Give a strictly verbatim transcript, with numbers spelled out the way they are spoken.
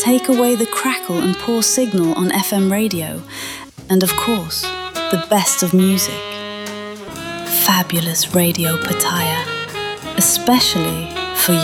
take away the crackle and poor signal on F M radio, and of course, the best of music. Fabulous Radio Pattaya, especially for you.